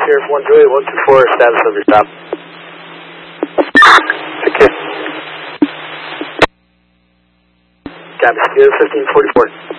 here for 128, 124, status of your stop. Thank you. Copy, 1544.